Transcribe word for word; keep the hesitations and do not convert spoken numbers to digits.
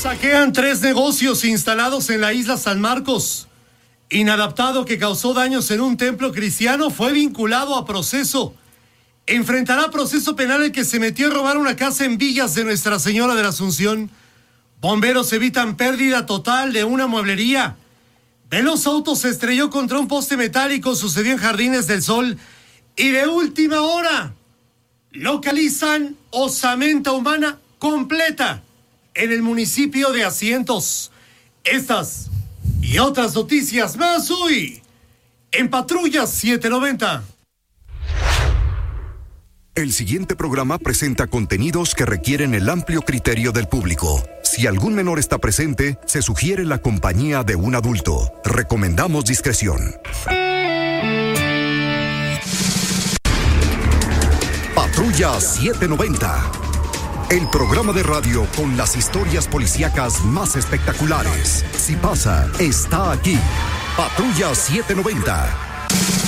Saquean tres negocios instalados en la isla San Marcos. Inadaptado que causó daños en un templo cristiano fue vinculado a proceso. Enfrentará proceso penal el que se metió a robar una casa en Villas de Nuestra Señora de la Asunción. Bomberos evitan pérdida total de una mueblería. Veloz Auto se estrelló contra un poste metálico, sucedió en Jardines del Sol. Y de última hora, localizan osamenta humana completa en el municipio de Asientos. Estas y otras noticias más hoy en Patrulla setecientos noventa. El siguiente programa presenta contenidos que requieren el amplio criterio del público. Si algún menor está presente, se sugiere la compañía de un adulto. Recomendamos discreción. Patrulla setecientos noventa. El programa de radio con las historias policíacas más espectaculares. Si pasa, está aquí. Patrulla setecientos noventa.